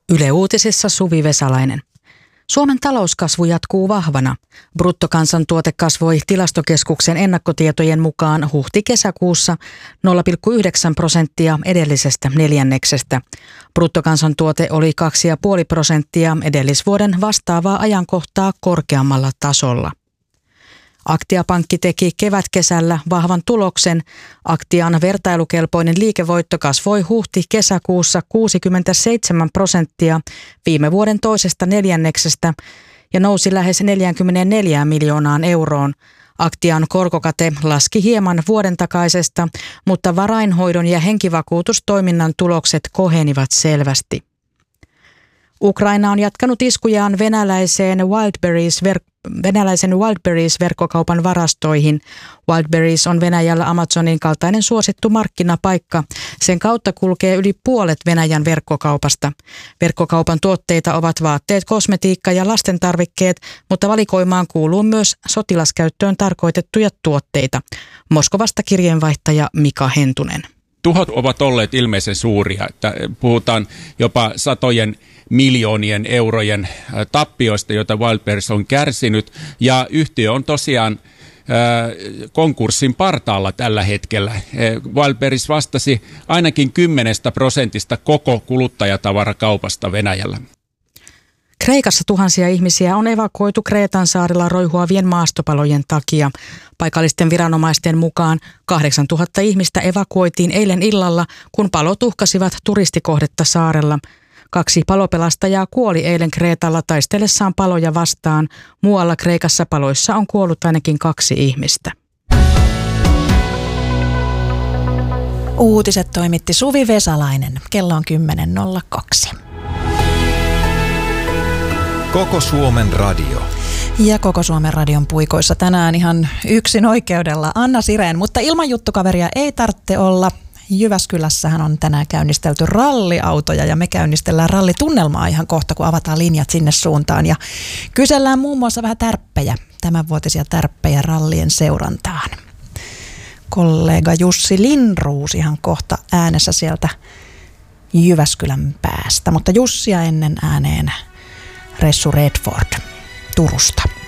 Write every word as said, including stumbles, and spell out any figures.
Yle Uutisissa Suvi Vesalainen. Suomen talouskasvu jatkuu vahvana. Bruttokansantuote kasvoi Tilastokeskuksen ennakkotietojen mukaan huhti-kesäkuussa nolla pilkku yhdeksän prosenttia edellisestä neljänneksestä. Bruttokansantuote oli kaksi pilkku viisi prosenttia edellisvuoden vastaavaa ajankohtaa korkeammalla tasolla. Aktia-pankki teki kevätkesällä vahvan tuloksen. Aktian vertailukelpoinen liikevoitto kasvoi huhti-kesäkuussa kuusikymmentäseitsemän prosenttia viime vuoden toisesta neljänneksestä ja nousi lähes neljäkymmentäneljä miljoonaan euroon. Aktian korkokate laski hieman vuoden takaisesta, mutta varainhoidon ja henkivakuutustoiminnan tulokset kohenivat selvästi. Ukraina on jatkanut iskujaan venäläiseen Wildberries ver- venäläisen Wildberries-verkkokaupan varastoihin. Wildberries on Venäjällä Amazonin kaltainen suosittu markkinapaikka. Sen kautta kulkee yli puolet Venäjän verkkokaupasta. Verkkokaupan tuotteita ovat vaatteet, kosmetiikka ja lastentarvikkeet, mutta valikoimaan kuuluu myös sotilaskäyttöön tarkoitettuja tuotteita. Moskovasta kirjeenvaihtaja Mika Hentunen. Tuhot ovat olleet ilmeisen suuria, että puhutaan jopa satojen miljoonien eurojen tappioista, joita Wildberries on kärsinyt, ja yhtiö on tosiaan äh, konkurssin partaalla tällä hetkellä. Wildberries vastasi ainakin kymmenestä prosentista koko kuluttajatavarakaupasta Venäjällä. Kreikassa tuhansia ihmisiä on evakuoitu Kreetan saarilla roihuavien maastopalojen takia. Paikallisten viranomaisten mukaan kahdeksantuhatta ihmistä evakuoitiin eilen illalla, kun palot uhkasivat turistikohdetta saarella. Kaksi palopelastajaa kuoli eilen Kreetalla taistellessaan paloja vastaan. Muualla Kreikassa paloissa on kuollut ainakin kaksi ihmistä. Uutiset toimitti Suvi Vesalainen. Kello on kymmenen nolla kaksi. Koko Suomen radio. Ja Koko Suomen radion puikoissa tänään ihan yksin oikeudella Anna Sirén, mutta ilman juttukaveria ei tarvitse olla. Jyväskylässähän on tänään käynnistelty ralliautoja ja me käynnistellään rallitunnelmaa ihan kohta, kun avataan linjat sinne suuntaan. Ja kysellään muun muassa vähän tärppejä, tämänvuotisia tärppejä rallien seurantaan. Kollega Jussi Lindroos ihan kohta äänessä sieltä Jyväskylän päästä, mutta Jussia ennen ääneen Ressu Redford Turusta.